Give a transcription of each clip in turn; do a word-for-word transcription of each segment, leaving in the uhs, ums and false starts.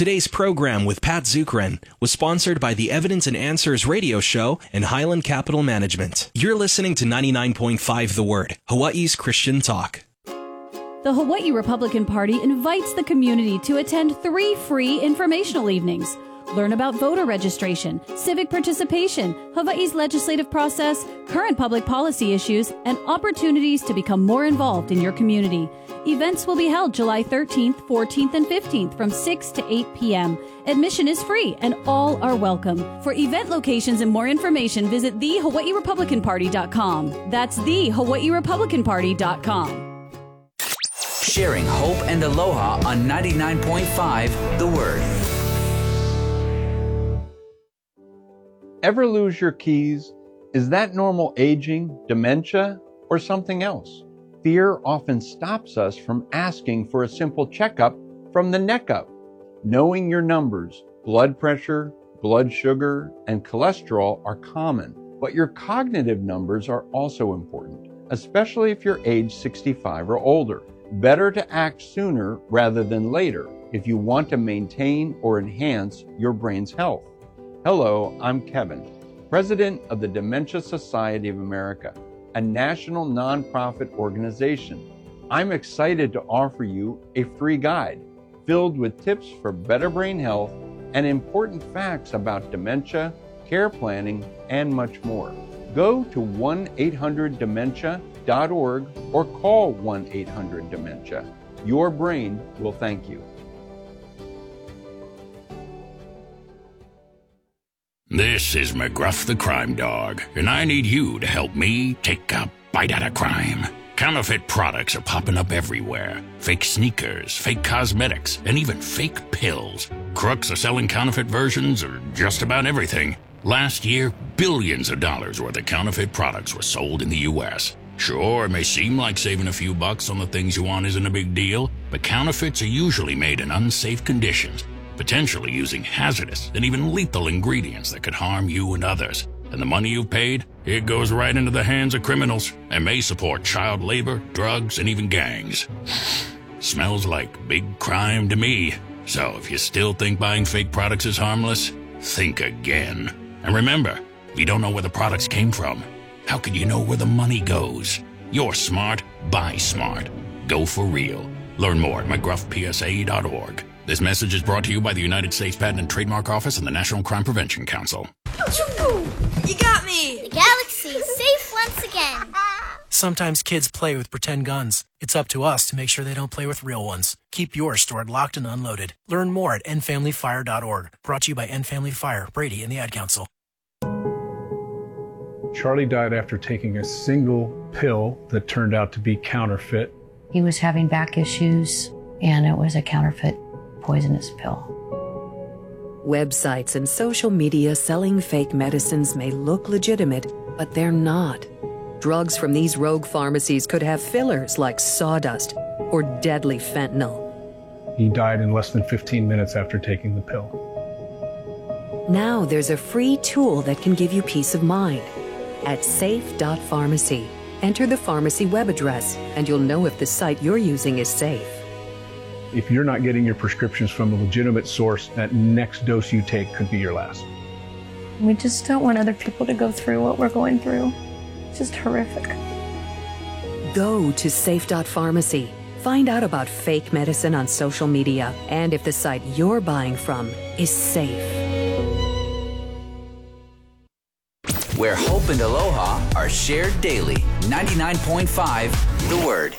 Today's program with Pat Zukeran was sponsored by the Evidence and Answers radio show and Highland Capital Management. You're listening to ninety-nine point five The Word, Hawaii's Christian talk. The Hawaii Republican Party invites the community to attend three free informational evenings. Learn about voter registration, civic participation, Hawaii's legislative process, current public policy issues, and opportunities to become more involved in your community. Events will be held July thirteenth, fourteenth, and fifteenth from six to eight p.m. Admission is free and all are welcome. For event locations and more information, visit the hawaii republican party dot com. That's the hawaii republican party dot com. Sharing hope and aloha on ninety-nine point five The Word. Ever lose your keys? Is that normal aging, dementia, or something else? Fear often stops us from asking for a simple checkup from the neck up. Knowing your numbers, blood pressure, blood sugar, and cholesterol are common, but your cognitive numbers are also important, especially if you're age sixty-five or older. Better to act sooner rather than later if you want to maintain or enhance your brain's health. Hello, I'm Kevin, President of the Dementia Society of America, a national nonprofit organization. I'm excited to offer you a free guide filled with tips for better brain health and important facts about dementia, care planning, and much more. Go to one eight hundred dementia dot org or call one eight hundred dementia. Your brain will thank you. This is McGruff the Crime Dog, and I need you to help me take a bite out of crime. Counterfeit products are popping up everywhere. Fake sneakers, fake cosmetics, and even fake pills. Crooks are selling counterfeit versions of just about everything. Last year, billions of dollars worth of counterfeit products were sold in the U S Sure, it may seem like saving a few bucks on the things you want isn't a big deal, but counterfeits are usually made in unsafe conditions, potentially using hazardous and even lethal ingredients that could harm you and others. And the money you've paid, it goes right into the hands of criminals and may support child labor, drugs, and even gangs. Smells like big crime to me. So if you still think buying fake products is harmless, think again. And remember, if you don't know where the products came from, how could you know where the money goes? You're smart, buy smart. Go for real. Learn more at mcgruff p s a dot org. This message is brought to you by the United States Patent and Trademark Office and the National Crime Prevention Council. You got me! The galaxy is safe once again. Sometimes kids play with pretend guns. It's up to us to make sure they don't play with real ones. Keep yours stored locked and unloaded. Learn more at end family fire dot org. Brought to you by End Family Fire, Brady, and the Ad Council. Charlie died after taking a single pill that turned out to be counterfeit. He was having back issues, and it was a counterfeit poisonous pill. Websites and social media selling fake medicines may look legitimate, but they're not. Drugs from these rogue pharmacies could have fillers like sawdust or deadly fentanyl. He died in less than fifteen minutes after taking the pill. Now there's a free tool that can give you peace of mind. At safe dot pharmacy, enter the pharmacy web address, and you'll know if the site you're using is safe. If you're not getting your prescriptions from a legitimate source, that next dose you take could be your last. We just don't want other people to go through what we're going through. It's just horrific. Go to safe dot pharmacy. Find out about fake medicine on social media and if the site you're buying from is safe. Where hope and aloha are shared daily. ninety-nine point five The Word.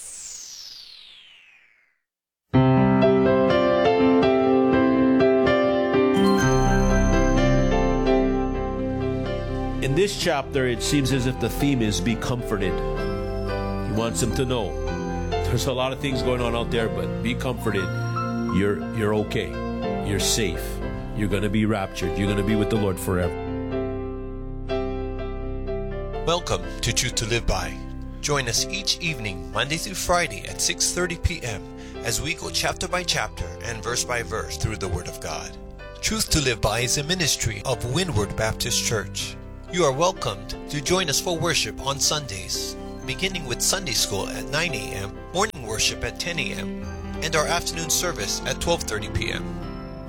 In this chapter, it seems as if the theme is be comforted. He wants them to know there's a lot of things going on out there, but be comforted. You're you're okay. You're safe. You're going to be raptured. You're going to be with the Lord forever. Welcome to Truth to Live By. Join us each evening, Monday through Friday at six thirty p.m. as we go chapter by chapter and verse by verse through the Word of God. Truth to Live By is a ministry of Windward Baptist Church. You are welcomed to join us for worship on Sundays, beginning with Sunday school at nine a.m., morning worship at ten a.m., and our afternoon service at twelve thirty p.m.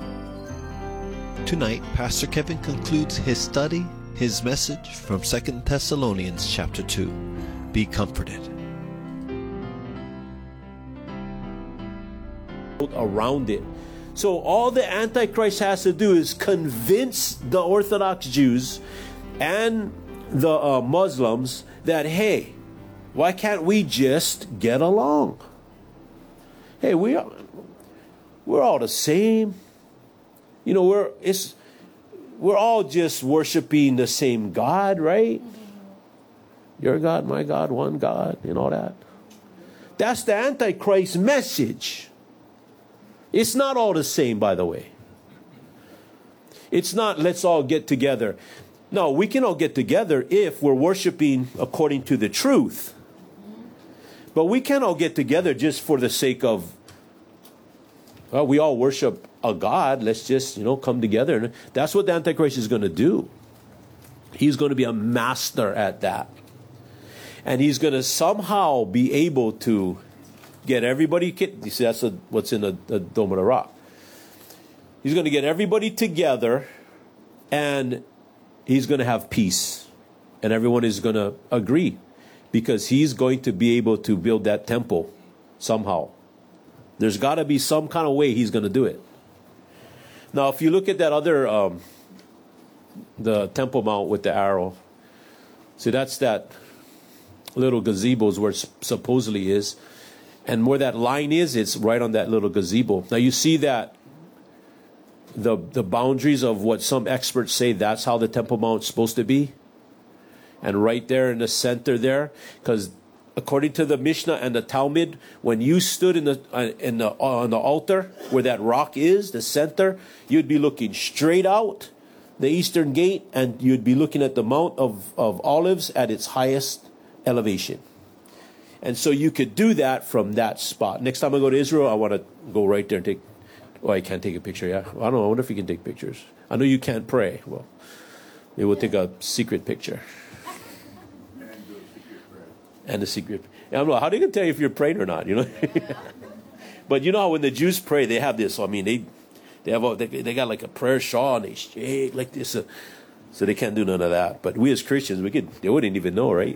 Tonight, Pastor Kevin concludes his study, his message from Second Thessalonians chapter two. Be comforted. Around it. So all the Antichrist has to do is convince the Orthodox Jews and the uh, Muslims that, hey, why can't we just get along? Hey, we are, we're all the same. You know, we're it's we're all just worshiping the same God, right? Your God, my God, one God, and all that. That's the Antichrist message. It's not all the same, by the way. It's not let's all get together. No, we can all get together if we're worshiping according to the truth. But we can't all get together just for the sake of, well, we all worship a God. Let's just, you know, come together. That's what the Antichrist is going to do. He's going to be a master at that. And he's going to somehow be able to get everybody, you see, that's a, what's in the, the Dome of the Rock. He's going to get everybody together and he's going to have peace. And everyone is going to agree because he's going to be able to build that temple somehow. There's got to be some kind of way he's going to do it. Now, if you look at that other, um, the Temple Mount with the arrow, see, that's that little gazebo is where it supposedly is. And where that line is, it's right on that little gazebo. Now, you see that the the boundaries of what some experts say, that's how the Temple Mount's supposed to be. And right there in the center there, because according to the Mishnah and the Talmud, when you stood in the uh, in the uh, on the altar where that rock is, the center, you'd be looking straight out the eastern gate, and you'd be looking at the Mount of, of Olives at its highest elevation. And so you could do that from that spot. Next time I go to Israel, I want to go right there and take, oh, I can't take a picture, yeah? I don't know, I wonder if you can take pictures. I know you can't pray. Well, maybe we'll take a secret picture. And a secret. And I'm like, how do you tell if you're praying or not, you know? But you know how when the Jews pray, they have this, I mean, they they have a, they, they got like a prayer shawl and they shake like this. Uh, so they can't do none of that. But we as Christians, we could, they wouldn't even know, right?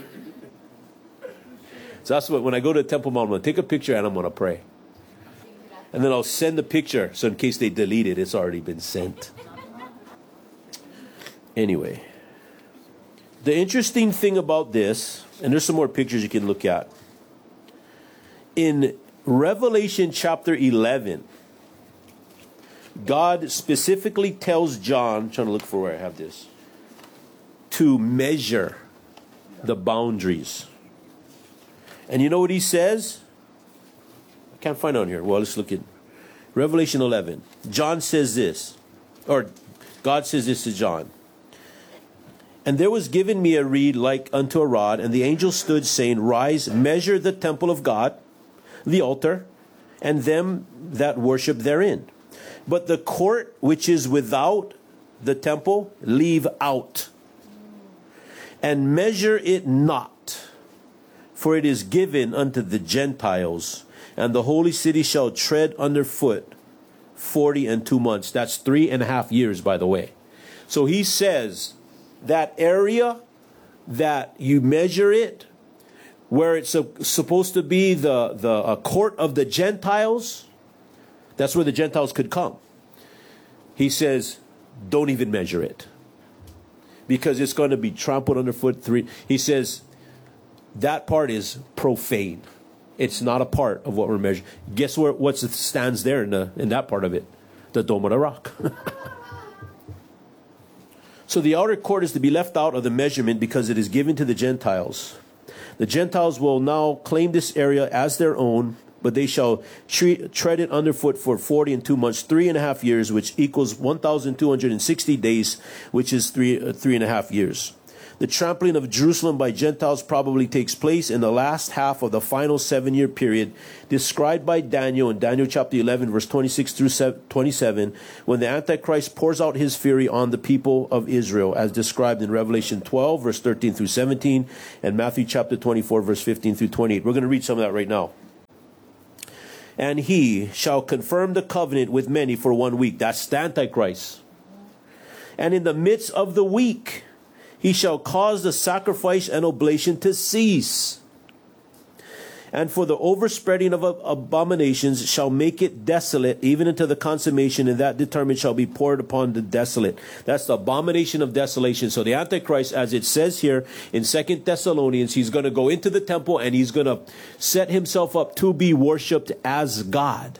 So that's what, when I go to Temple Mount, I'm going to take a picture and I'm going to pray. And then I'll send the picture, so in case they delete it, it's already been sent. Anyway, the interesting thing about this, and there's some more pictures you can look at. In Revelation chapter eleven, God specifically tells John, I'm trying to look for where I have this, to measure the boundaries. And you know what he says? I can't find it on here. Well, let's look at Revelation eleven. John says this, or God says this to John. And there was given me a reed like unto a rod, and the angel stood, saying, Rise, measure the temple of God, the altar, and them that worship therein. But the court which is without the temple, leave out, and measure it not. For it is given unto the Gentiles, and the holy city shall tread underfoot forty and two months. That's three and a half years, by the way. So he says that area that you measure it, where it's a, supposed to be the, the a court of the Gentiles, that's where the Gentiles could come. He says, don't even measure it, because it's going to be trampled underfoot. Three. He says, that part is profane. It's not a part of what we're measuring. Guess where what stands there in the in that part of it? The Dome of the Rock. So the outer court is to be left out of the measurement because it is given to the Gentiles. The Gentiles will now claim this area as their own, but they shall treat, tread it underfoot for forty and two months, three and a half years, which equals one thousand two hundred sixty days, which is three uh, three and a half years. The trampling of Jerusalem by Gentiles probably takes place in the last half of the final seven-year period described by Daniel in Daniel chapter eleven, verse twenty-six through twenty-seven, when the Antichrist pours out his fury on the people of Israel, as described in Revelation twelve, verse thirteen through seventeen, and Matthew chapter twenty-four, verse fifteen through twenty-eight. We're going to read some of that right now. And he shall confirm the covenant with many for one week. That's the Antichrist. And in the midst of the week, he shall cause the sacrifice and oblation to cease. And for the overspreading of abominations shall make it desolate, even unto the consummation, and that determined shall be poured upon the desolate. That's the abomination of desolation. So the Antichrist, as it says here in Second Thessalonians, he's going to go into the temple and he's going to set himself up to be worshipped as God.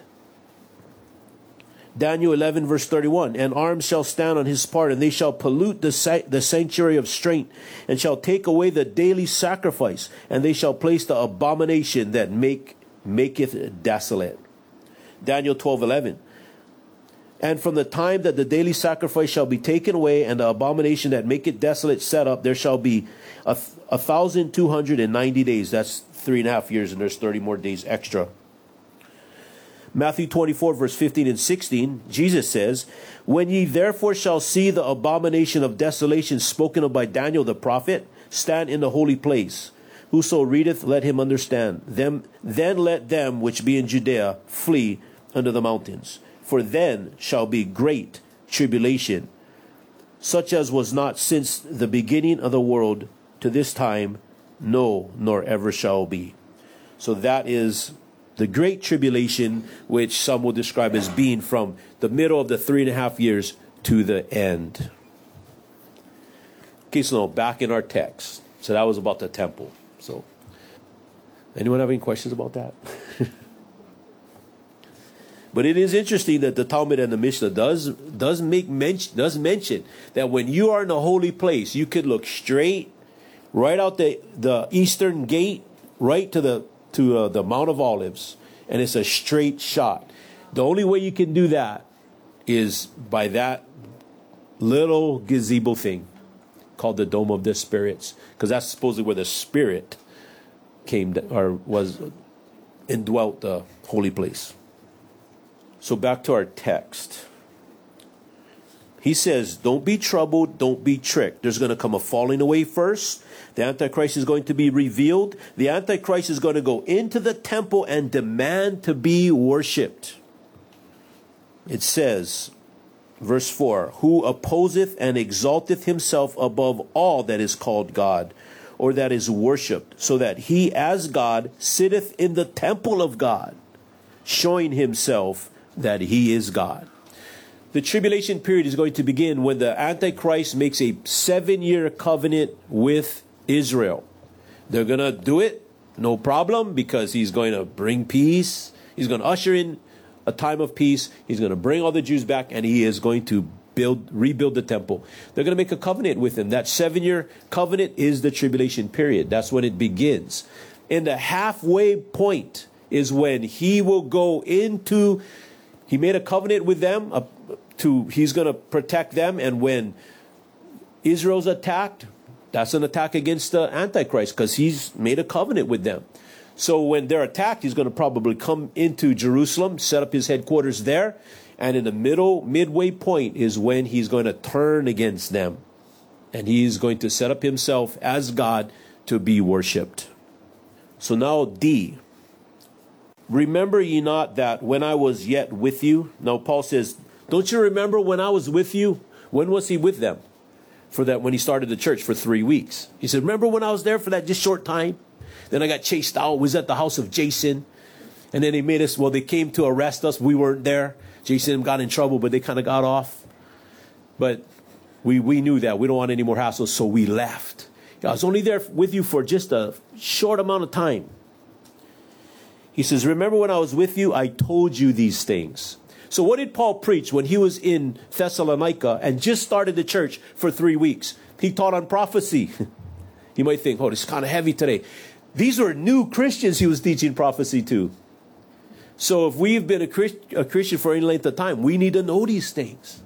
Daniel eleven verse thirty-one, and arms shall stand on his part, and they shall pollute the, sa- the sanctuary of strength, and shall take away the daily sacrifice, and they shall place the abomination that make maketh desolate. Daniel twelve eleven, and from the time that the daily sacrifice shall be taken away, and the abomination that maketh desolate set up, there shall be a, a thousand two hundred and ninety days. That's three and a half years, and there's thirty more days extra. Matthew twenty-four, verse fifteen and sixteen, Jesus says, when ye therefore shall see the abomination of desolation spoken of by Daniel the prophet, stand in the holy place. Whoso readeth, let him understand. Them, then let them which be in Judea flee unto the mountains. For then shall be great tribulation, such as was not since the beginning of the world to this time, no, nor ever shall be. So that is the great tribulation, which some will describe as being from the middle of the three and a half years to the end. Okay, so now back in our text. So that was about the temple. So, anyone have any questions about that? But it is interesting that the Talmud and the Mishnah does does make mention does mention that when you are in a holy place, you could look straight right out the the eastern gate, right to the to uh, the Mount of Olives, and it's a straight shot. The only way you can do that is by that little gazebo thing called the Dome of the Spirits, because that's supposedly where the Spirit came to, or was indwelt the holy place. So back to our text. He says, don't be troubled, don't be tricked. There's going to come a falling away first. The Antichrist is going to be revealed. The Antichrist is going to go into the temple and demand to be worshipped. It says, verse four, who opposeth and exalteth himself above all that is called God, or that is worshipped, so that he as God sitteth in the temple of God, showing himself that he is God. The tribulation period is going to begin when the Antichrist makes a seven-year covenant with Israel. They're going to do it, no problem, because he's going to bring peace. He's going to usher in a time of peace. He's going to bring all the Jews back, and he is going to build, rebuild the temple. They're going to make a covenant with him. That seven-year covenant is the tribulation period. That's when it begins. And the halfway point is when he will go into, he made a covenant with them, a, to he's going to protect them, and when Israel's attacked, that's an attack against the Antichrist, because he's made a covenant with them. So when they're attacked, he's going to probably come into Jerusalem, set up his headquarters there, and in the middle, midway point is when he's going to turn against them, and he's going to set up himself as God to be worshipped. So now D. Remember ye not that when I was yet with you? Now Paul says, don't you remember when I was with you? When was he with them? For that, when he started the church for three weeks. He said, remember when I was there for that just short time? Then I got chased out, was at the house of Jason. And then they made us, well, they came to arrest us. We weren't there. Jason got in trouble, but they kind of got off. But we, we knew that. We don't want any more hassles, so we left. I was only there with you for just a short amount of time. He says, remember when I was with you, I told you these things. So what did Paul preach when he was in Thessalonica and just started the church for three weeks? He taught on prophecy. You might think, oh, this is kind of heavy today. These were new Christians he was teaching prophecy to. So if we've been a, Christ, a Christian for any length of time, we need to know these things.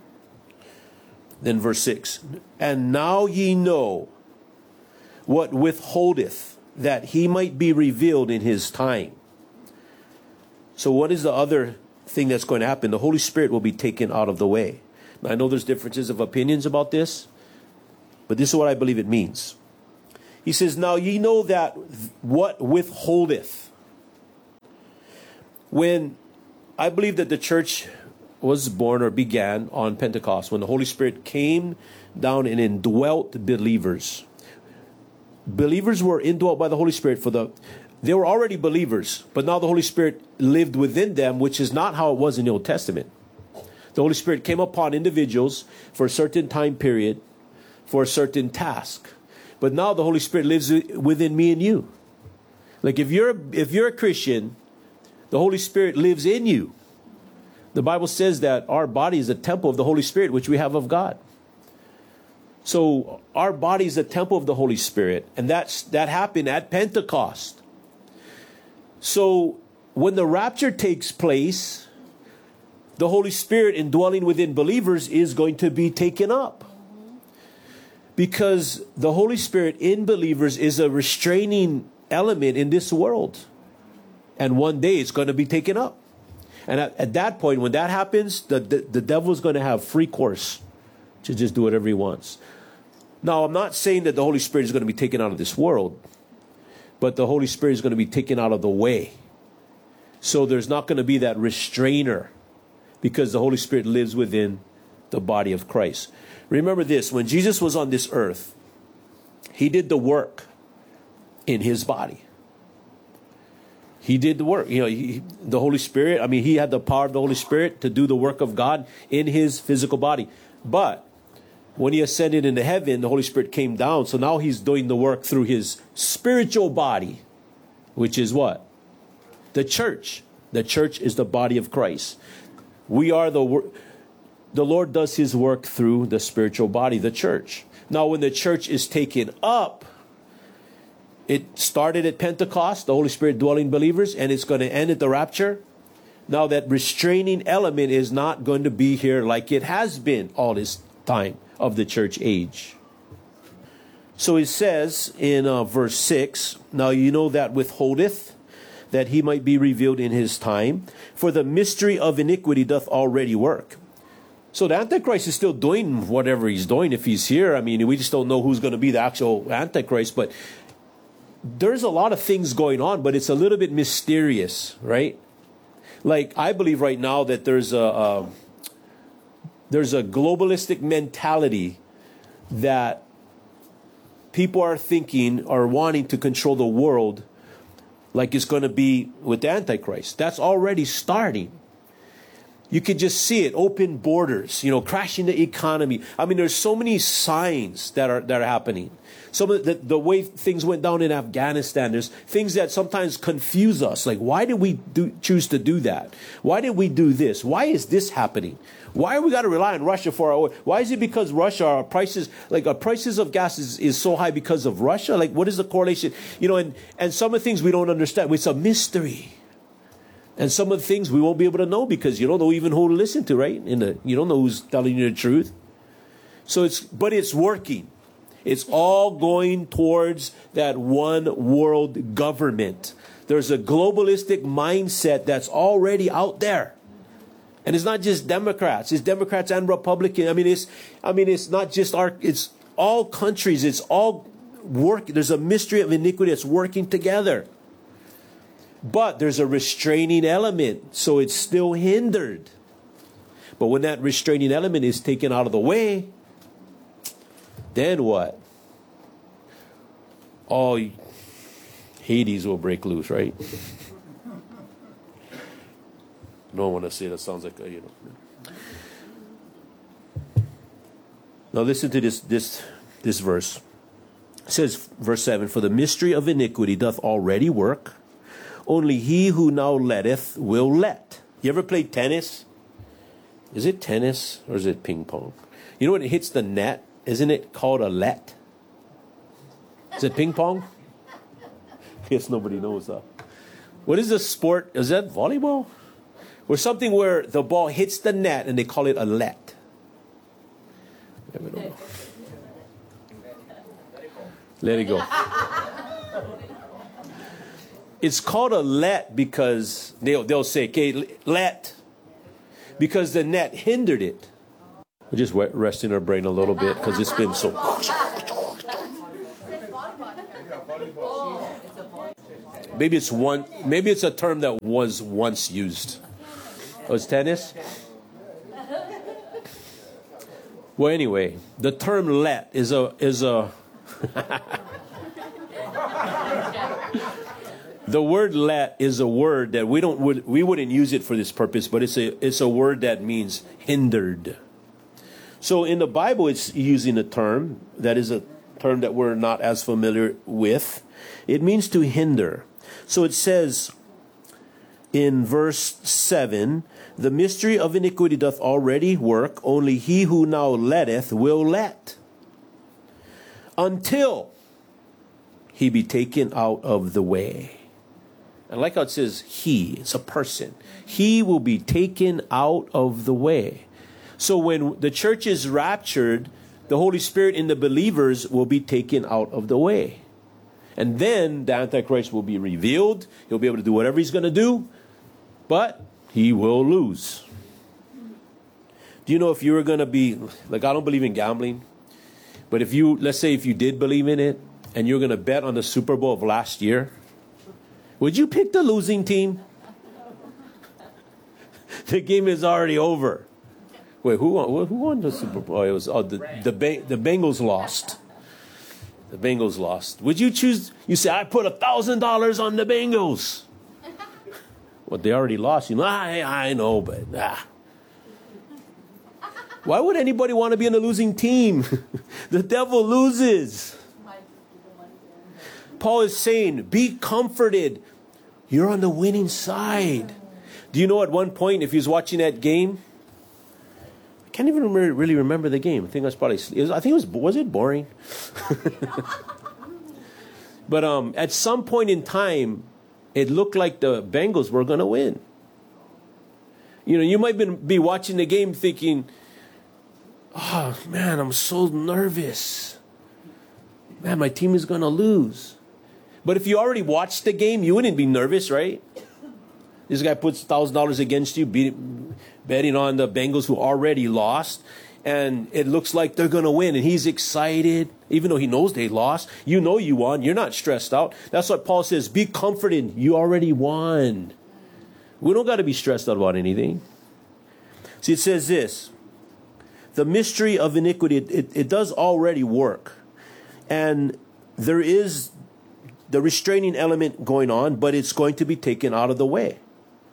Then verse six, and now ye know what withholdeth, that he might be revealed in his time. So what is the other thing that's going to happen? The Holy Spirit will be taken out of the way. Now, I know there's differences of opinions about this, but this is what I believe it means. He says, now ye know that what withholdeth. When I believe that the church was born or began on Pentecost, when the Holy Spirit came down and indwelt believers. Believers were indwelt by the Holy Spirit for the, they were already believers, but now the Holy Spirit lived within them, which is not how it was in the Old Testament. The Holy Spirit came upon individuals for a certain time period, for a certain task. But now the Holy Spirit lives within me and you. Like if you're if you're a Christian, the Holy Spirit lives in you. The Bible says that our body is a temple of the Holy Spirit, which we have of God. So our body is a temple of the Holy Spirit, and that's that happened at Pentecost. So when the rapture takes place, the Holy Spirit indwelling within believers is going to be taken up. Because the Holy Spirit in believers is a restraining element in this world. And one day it's going to be taken up. And at, at that point, when that happens, the, the, the devil is going to have free course to just do whatever he wants. Now, I'm not saying that the Holy Spirit is going to be taken out of this world, but the Holy Spirit is going to be taken out of the way. So there's not going to be that restrainer, because the Holy Spirit lives within the body of Christ. Remember this, when Jesus was on this earth, he did the work in his body. He did the work. You know, he, the Holy Spirit, I mean, he had the power of the Holy Spirit to do the work of God in his physical body. But when he ascended into heaven, the Holy Spirit came down. So now he's doing the work through his spiritual body, which is what? The church. The church is the body of Christ. We are the... The Lord does his work through the spiritual body, the church. Now, when the church is taken up, it started at Pentecost, the Holy Spirit dwelling believers, and it's going to end at the rapture. Now, that restraining element is not going to be here like it has been all this time of the church age. So it says in uh, verse six, now you know that withholdeth, that he might be revealed in his time, for the mystery of iniquity doth already work. So the Antichrist is still doing whatever he's doing if he's here. I mean, we just don't know who's going to be the actual Antichrist. But there's a lot of things going on, but it's a little bit mysterious, right? Like, I believe right now that there's a, a there's a globalistic mentality that people are thinking or wanting to control the world like it's going to be with the Antichrist. That's already starting. You can just see it, open borders, you know, crashing the economy. I mean, there's so many signs that are that are happening. Some of the, the way things went down in Afghanistan, there's things that sometimes confuse us. Like, why did we do, choose to do that? Why did we do this? Why is this happening? Why are we got to rely on Russia for our oil? Why is it because Russia, our prices, like our prices of gas is, is so high because of Russia? Like, what is the correlation? You know, and, and some of the things we don't understand. It's a mystery. And some of the things we won't be able to know because you don't know even who to listen to, right? In the, you don't know who's telling you the truth. So it's, but it's working. It's all going towards that one world government. There's a globalistic mindset that's already out there. And it's not just Democrats, it's Democrats and Republicans. I mean, it's, I mean, it's not just our, it's all countries. It's all work. There's a mystery of iniquity that's working together. But there's a restraining element, so it's still hindered. But when that restraining element is taken out of the way, then what? Oh, Hades will break loose, right? Don't want to say that. Sounds like a, you know. Now listen to this this this verse. It says, verse seven, for the mystery of iniquity doth already work. Only he who now letteth will let. You ever play tennis? Is it tennis or is it ping pong? You know when it hits the net, isn't it called a let? Is it ping pong? Guess nobody knows that. What is the sport? Is that volleyball? Or something where the ball hits the net and they call it a let. I don't know. Let it go. It's called a let because they'll, they'll say, okay, let. Because the net hindered it. We're just resting our brain a little bit because it's been so... Maybe it's one. Maybe it's a term that was once used. Was tennis? Well, anyway, the term let is a is a the word let is a word that we don't would we wouldn't use it for this purpose, but it's a it's a word that means hindered. So in the Bible, it's using a term that is a term that we're not as familiar with. It means to hinder. So it says in verse seven, the mystery of iniquity doth already work, only he who now letteth will let, until he be taken out of the way. And like how it says he, it's a person. He will be taken out of the way. So when the church is raptured, the Holy Spirit in the believers will be taken out of the way. And then the Antichrist will be revealed. He'll be able to do whatever he's going to do, but he will lose. Do you know if you were going to be, like, I don't believe in gambling, but if you, let's say if you did believe in it, and you're going to bet on the Super Bowl of last year, would you pick the losing team? The game is already over. Wait, who won, who won the Super Bowl? Oh, it was oh, the, the, the Bengals lost. The Bengals lost. Would you choose, you say, I put a thousand dollars on the Bengals. Well, they already lost. You know, I, I know, but ah. Why would anybody want to be on a losing team? The devil loses. Paul is saying, be comforted. You're on the winning side. Do you know at one point, if he was watching that game, I can't even remember, really remember the game. I think I was probably, it was, I think it was, was it boring? But um, at some point in time, it looked like the Bengals were going to win. You know, you might be, be watching the game thinking, oh, man, I'm so nervous. Man, my team is going to lose. But if you already watched the game, you wouldn't be nervous, right? This guy puts one thousand dollars against you, beat, betting on the Bengals who already lost. And it looks like they're going to win. And he's excited, even though he knows they lost. You know you won. You're not stressed out. That's what Paul says. Be comforted. You already won. We don't got to be stressed out about anything. See, it says this. The mystery of iniquity, it, it, it does already work. And there is the restraining element going on, but it's going to be taken out of the way.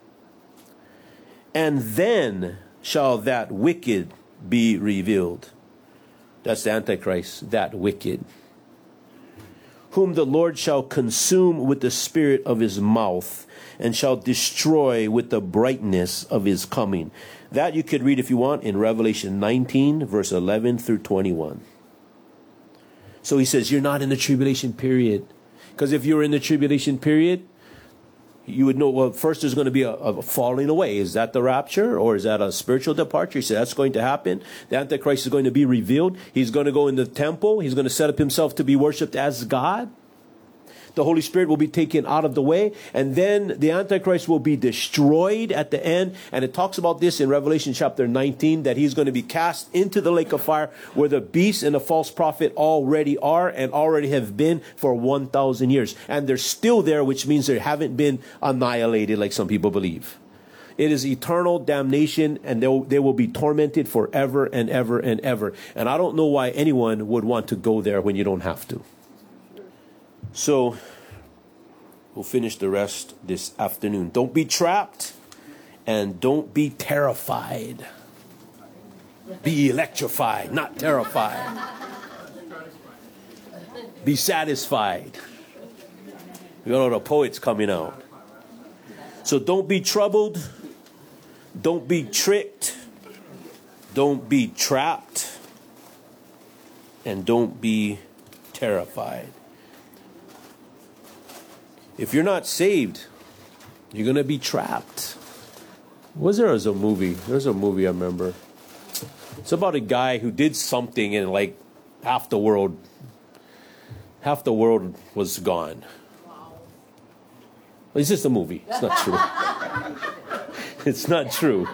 And then shall that wicked be revealed. That's the Antichrist, that wicked. Whom the Lord shall consume with the spirit of his mouth, and shall destroy with the brightness of his coming. That you could read if you want in Revelation nineteen, verse eleven through twenty-one. So he says, you're not in the tribulation period. Because if you're in the tribulation period, you would know, well, first there's going to be a, a falling away. Is that the rapture, or is that a spiritual departure? He said that's going to happen. The Antichrist is going to be revealed. He's going to go in the temple. He's going to set up himself to be worshipped as God. The Holy Spirit will be taken out of the way, and then the Antichrist will be destroyed at the end. And it talks about this in Revelation chapter nineteen, that he's going to be cast into the lake of fire, where the beast and the false prophet already are and already have been for one thousand years. And they're still there, which means they haven't been annihilated like some people believe. It is eternal damnation, and they will, they will be tormented forever and ever and ever. And I don't know why anyone would want to go there when you don't have to. So, we'll finish the rest this afternoon. Don't be trapped, and don't be terrified. Be electrified, not terrified. Be satisfied. You know, the poet's coming out. So don't be troubled. Don't be tricked. Don't be trapped. And don't be terrified. If you're not saved, you're going to be trapped. Was there as a movie? There's a movie I remember. It's about a guy who did something and like half the world, half the world was gone. It's just a movie. It's not true. It's not true.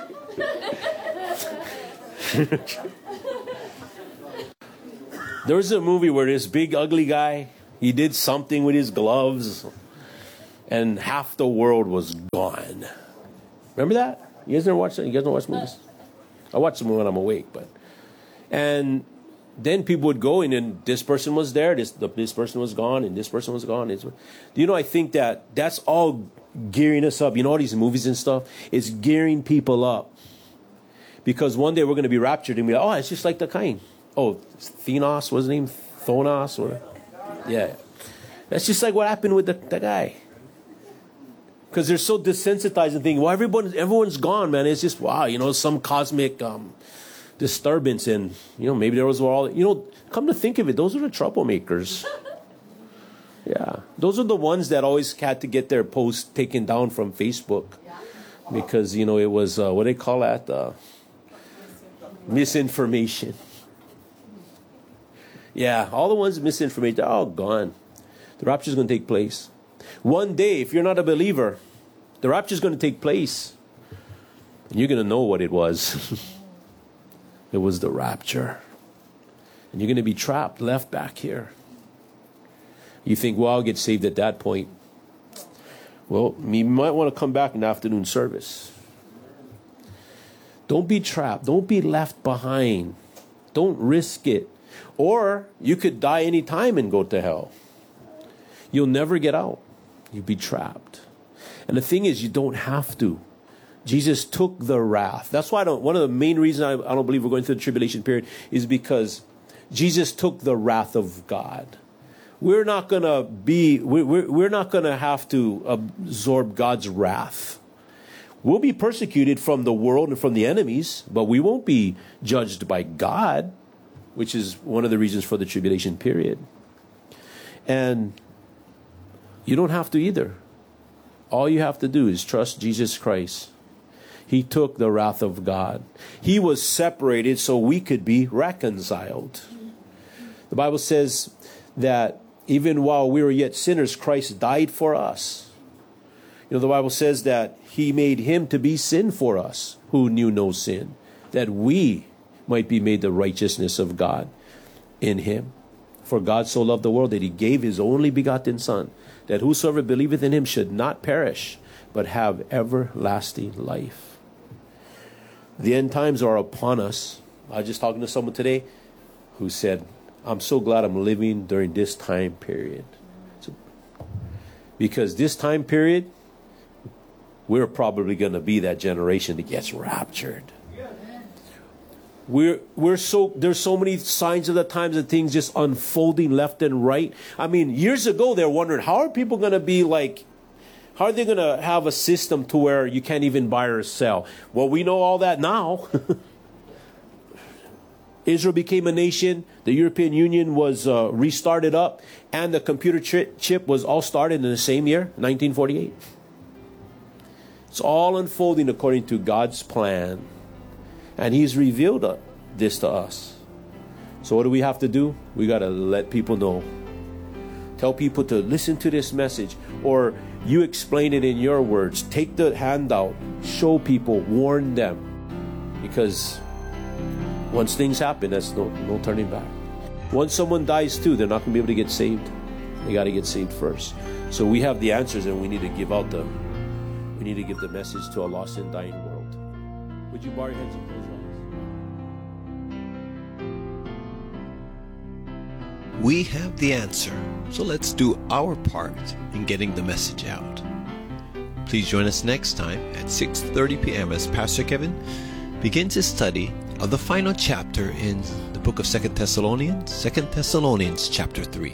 There was a movie where this big ugly guy, he did something with his gloves, and half the world was gone. Remember that? You guys never watched that? You guys don't watch movies? I watch them when I'm awake, but And then people would go in and this person was there, this this person was gone, and this person was gone. This, you know, I think that that's all gearing us up. You know, all these movies and stuff, it's gearing people up. Because one day we're going to be raptured and be like, oh, it's just like the Cain. Oh, Thenos, what's his name? Thonos? Or, yeah. That's just like what happened with the, the guy. Because they're so desensitized and thinking, well, everyone, everyone's gone, man. It's just, wow, you know, some cosmic um, disturbance. And, you know, maybe there was all, you know, come to think of it, those are the troublemakers. Yeah. Those are the ones that always had to get their posts taken down from Facebook. Because, you know, it was, uh, what do they call that? Uh, misinformation. Yeah, all the ones misinformation, they're all gone. The rapture is going to take place. One day, if you're not a believer, the rapture is going to take place. And you're going to know what it was. It was the rapture. And you're going to be trapped, left back here. You think, well, I'll get saved at that point. Well, you might want to come back in the afternoon service. Don't be trapped. Don't be left behind. Don't risk it. Or you could die any time and go to hell. You'll never get out. You'll be trapped. And the thing is, you don't have to. Jesus took the wrath. That's why I don't, one of the main reasons I, I don't believe we're going through the tribulation period is because Jesus took the wrath of God. We're not going to be, we're, we're not going to have to absorb God's wrath. We'll be persecuted from the world and from the enemies, but we won't be judged by God, which is one of the reasons for the tribulation period. And you don't have to either. All you have to do is trust Jesus Christ. He took the wrath of God. He was separated so we could be reconciled. The Bible says that even while we were yet sinners, Christ died for us. You know, the Bible says that he made him to be sin for us who knew no sin, that we might be made the righteousness of God in him. For God so loved the world that he gave his only begotten Son, that whosoever believeth in him should not perish, but have everlasting life. The end times are upon us. I was just talking to someone today who said, I'm so glad I'm living during this time period. So, because this time period, we're probably going to be that generation that gets raptured. We're we're so there's so many signs of the times and things just unfolding left and right. I mean, years ago they're wondering, how are people going to be like, how are they going to have a system to where you can't even buy or sell? Well, we know all that now. Israel became a nation. The European Union was uh, restarted up, and the computer tri- chip was all started in the same year, nineteen forty-eight. It's all unfolding according to God's plan. And he's revealed this to us. So what do we have to do? We got to let people know. Tell people to listen to this message. Or you explain it in your words. Take the handout. Show people. Warn them. Because once things happen, that's no, no turning back. Once someone dies too, they're not going to be able to get saved. They got to get saved first. So we have the answers, and we need to give out the, we need to give the message to a lost and dying world. Would you bow your heads and close your eyes? We have the answer, so let's do our part in getting the message out. Please join us next time at six thirty p.m. as Pastor Kevin begins his study of the final chapter in the book of Second Thessalonians, Second Thessalonians chapter three.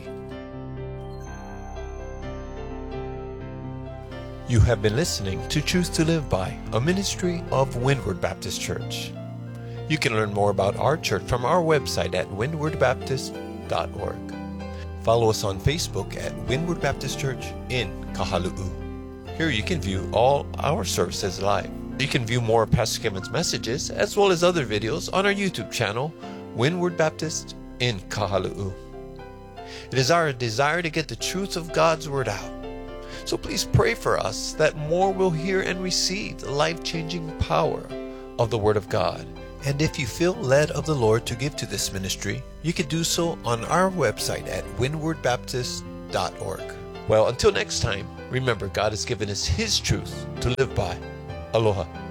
You have been listening to Truth to Live By, a ministry of Windward Baptist Church. You can learn more about our church from our website at windward baptist dot org. Follow us on Facebook at Windward Baptist Church in Kahalu'u. Here you can view all our services live. You can view more of Pastor Kevin's messages as well as other videos on our YouTube channel, Windward Baptist in Kahalu'u. It is our desire to get the truth of God's Word out. So please pray for us that more will hear and receive the life-changing power of the Word of God. And if you feel led of the Lord to give to this ministry, you can do so on our website at windward baptist dot org. Well, until next time, remember God has given us His truth to live by. Aloha.